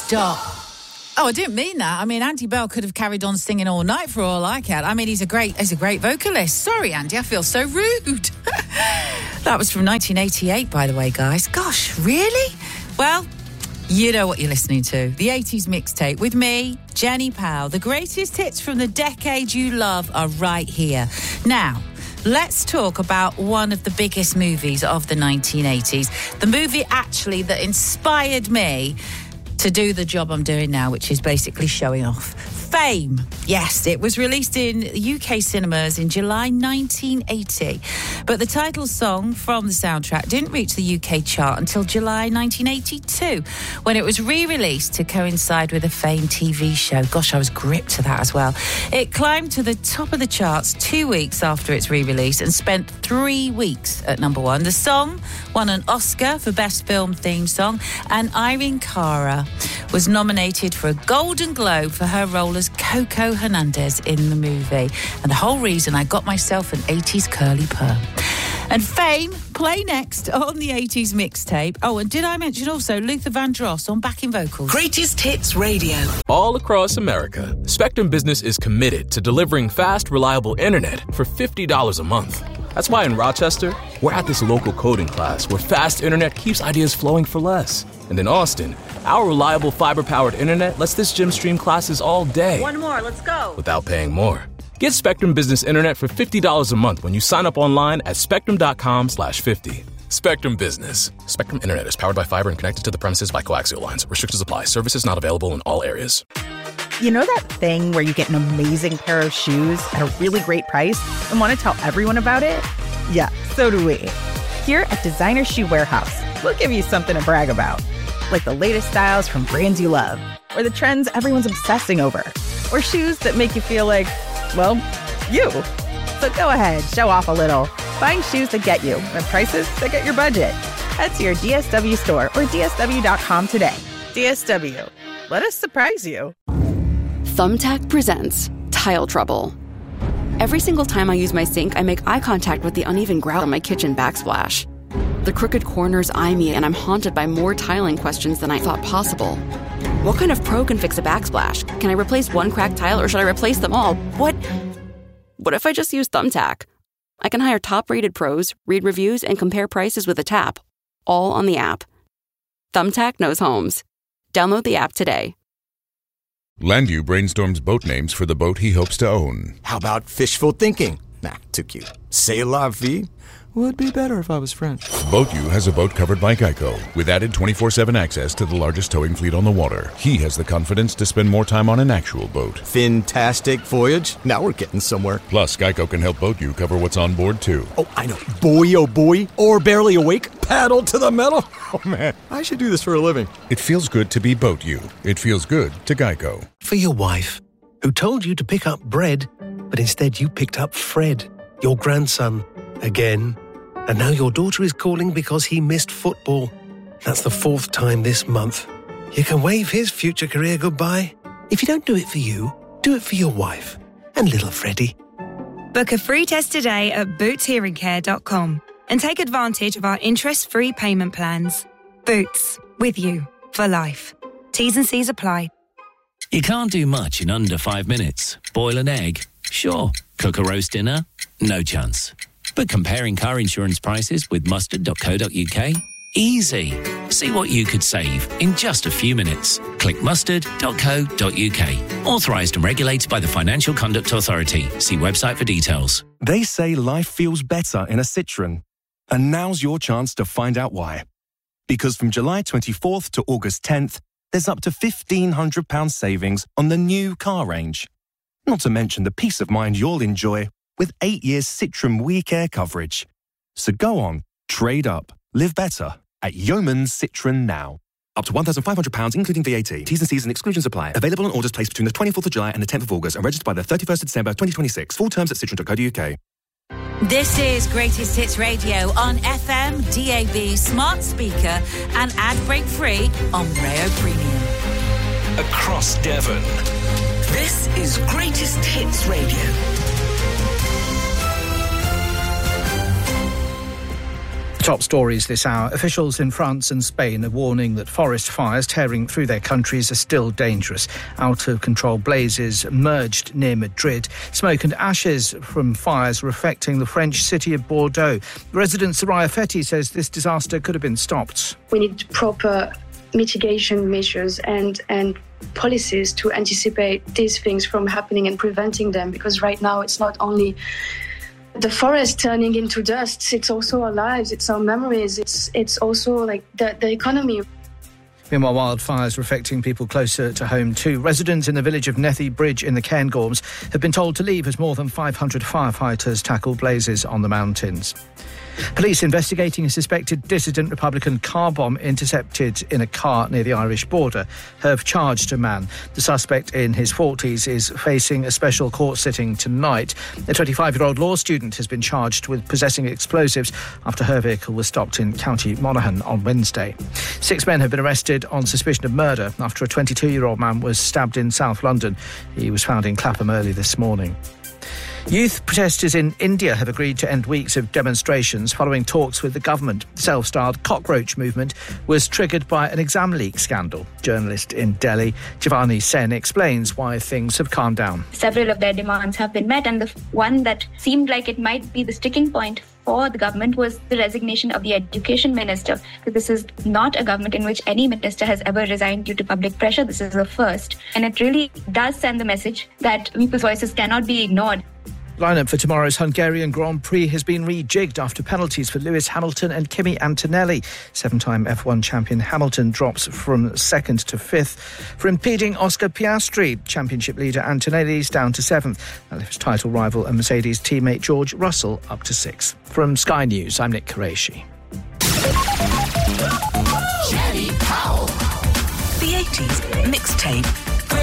stop. Oh, I didn't mean that. I mean, Andy Bell could have carried on singing all night for all I care. I mean, he's a great vocalist. Sorry, Andy, I feel so rude. That was from 1988, by the way, guys. Gosh, really? Well, you know what you're listening to. The 80s mixtape with me, Jenny Powell. The greatest hits from the decade you love are right here. Now, let's talk about one of the biggest movies of the 1980s. The movie, actually, that inspired me to do the job I'm doing now, which is basically showing off. Fame. Yes, it was released in UK cinemas in July 1980. But the title song from the soundtrack didn't reach the UK chart until July 1982, when it was re-released to coincide with a Fame TV show. Gosh, I was gripped to that as well. It climbed to the top of the charts 2 weeks after its re-release and spent 3 weeks at number one. The song won an Oscar for Best Film Theme Song, and Irene Cara was nominated for a Golden Globe for her role as Coco Hernandez in the movie. And the whole reason I got myself an 80s curly perm. And Fame play next on the 80s mixtape. Oh, and did I mention also Luther Vandross on backing vocals? Greatest Hits Radio. All across America, Spectrum Business is committed to delivering fast, reliable internet for $50 a month. That's why in Rochester, we're at this local coding class where fast internet keeps ideas flowing for less. And in Austin, our reliable fiber-powered internet lets this gym stream classes all day. One more, let's go. Without paying more. Get Spectrum Business Internet for $50 a month when you sign up online at spectrum.com/50. Spectrum Business. Spectrum Internet is powered by fiber and connected to the premises by coaxial lines. Restrictions apply. Services not available in all areas. You know that thing where you get an amazing pair of shoes at a really great price and want to tell everyone about it? Yeah, so do we. Here at Designer Shoe Warehouse, we'll give you something to brag about. Like the latest styles from brands you love, or the trends everyone's obsessing over, or shoes that make you feel like, well, you. So go ahead, show off a little. Find shoes that get you at prices that get your budget. Head to your DSW store or DSW.com today. DSW, let us surprise you. Thumbtack presents Tile Trouble. Every single time I use my sink, I make eye contact with the uneven grout on my kitchen backsplash. The crooked corners eye me, and I'm haunted by more tiling questions than I thought possible. What kind of pro can fix a backsplash? Can I replace one cracked tile, or should I replace them all? What if I just use Thumbtack? I can hire top-rated pros, read reviews, and compare prices with a tap, all on the app. Thumbtack knows homes. Download the app today. Landu brainstorms boat names for the boat he hopes to own. How about fishful thinking? Nah, too cute. C'est la vie? Would be better if I was French. BoatU has a boat covered by Geico, with added 24/7 access to the largest towing fleet on the water. He has the confidence to spend more time on an actual boat. Fantastic voyage. Now we're getting somewhere. Plus, Geico can help BoatU cover what's on board, too. Oh, I know. Boy, oh boy. Or barely awake. Paddle to the metal. Oh, man. I should do this for a living. It feels good to be BoatU. It feels good to Geico. For your wife, who told you to pick up bread, but instead you picked up Fred, your grandson, again. And now your daughter is calling because he missed football. That's the 4th time this month. You can wave his future career goodbye. If you don't do it for you, do it for your wife and little Freddie. Book a free test today at bootshearingcare.com and take advantage of our interest-free payment plans. Boots, with you for life. T's and C's apply. You can't do much in under 5 minutes. Boil an egg? Sure. Cook a roast dinner? No chance. But comparing car insurance prices with mustard.co.uk? Easy. See what you could save in just a few minutes. Click mustard.co.uk. Authorised and regulated by the Financial Conduct Authority. See website for details. They say life feels better in a Citroën. And now's your chance to find out why. Because from July 24th to August 10th, there's up to £1,500 savings on the new car range. Not to mention the peace of mind you'll enjoy with 8 years Citroën WeCare coverage. So go on, trade up, live better at Yeoman's Citroën now. Up to £1,500 including VAT. T's and C's and exclusions apply. Available on orders placed between the 24th of July and the 10th of August and registered by the 31st of December 2026. Full terms at citroen.co.uk. This is Greatest Hits Radio on FM, DAB, smart speaker and ad break free on Rayo Premium. Across Devon. This is Greatest Hits Radio. Top stories this hour. Officials in France and Spain are warning that forest fires tearing through their countries are still dangerous. Out-of-control blazes emerged near Madrid. Smoke and ashes from fires were affecting the French city of Bordeaux. Resident Soraya Fetty says this disaster could have been stopped. We need proper mitigation measures and policies to anticipate these things from happening and preventing them, because right now it's not only the forest turning into dust, it's also our lives, it's our memories, it's also like the economy. Meanwhile, wildfires are affecting people closer to home too. Residents in the village of Nethy Bridge in the Cairngorms have been told to leave as more than 500 firefighters tackle blazes on the mountains. Police investigating a suspected dissident Republican car bomb intercepted in a car near the Irish border have charged a man. The suspect in his 40s is facing a special court sitting tonight. A 25-year-old law student has been charged with possessing explosives after her vehicle was stopped in County Monaghan on Wednesday. 6 men have been arrested on suspicion of murder after a 22-year-old man was stabbed in South London. He was found in Clapham early this morning. Youth protesters in India have agreed to end weeks of demonstrations following talks with the government. The self-styled cockroach movement was triggered by an exam leak scandal. Journalist in Delhi, Jivani Sen, explains why things have calmed down. Several of their demands have been met, and the one that seemed like it might be the sticking point for the government was the resignation of the education minister. This is not a government in which any minister has ever resigned due to public pressure. This is the first. And it really does send the message that people's voices cannot be ignored. Lineup for tomorrow's Hungarian Grand Prix has been rejigged after penalties for Lewis Hamilton and Kimi Antonelli. 7-time F1 champion Hamilton drops from 2nd to 5th for impeding Oscar Piastri. Championship leader Antonelli's down to 7th. That lifts title rival and Mercedes teammate George Russell up to 6th. From Sky News, I'm Nick Qureshi. Jenny Powell. The 80s mixtape.